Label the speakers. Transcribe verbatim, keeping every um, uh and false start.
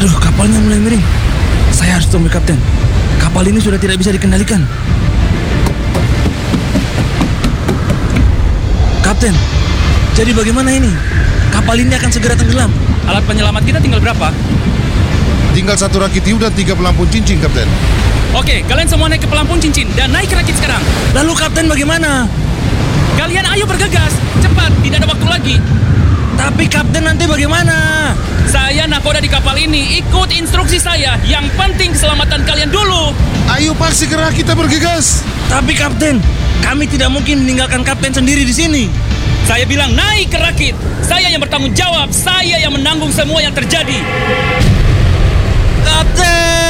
Speaker 1: Aduh, kapalnya mulai miring. Saya harus temui kapten. Kapal ini sudah tidak bisa dikendalikan. Kapten, jadi bagaimana ini? Kapal ini akan segera tenggelam.
Speaker 2: Alat penyelamat kita tinggal berapa?
Speaker 3: Tinggal satu rakit hiu dan tiga pelampung cincin, Kapten.
Speaker 2: Oke, kalian semua naik ke pelampung cincin dan naik ke rakit sekarang.
Speaker 1: Lalu kapten bagaimana?
Speaker 2: Kalian ayo bergegas, cepat, tidak ada waktu lagi.
Speaker 1: Tapi kapten nanti bagaimana?
Speaker 2: Saya nakoda di kapal ini, ikut instruksi saya. Yang penting keselamatan kalian dulu.
Speaker 3: Ayo Pak, segera kita bergegas.
Speaker 1: Tapi kapten, kami tidak mungkin meninggalkan kapten sendiri di sini.
Speaker 2: Saya bilang naik ke rakit. Saya yang bertanggung jawab, saya yang menanggung semua yang terjadi.
Speaker 1: Kapten!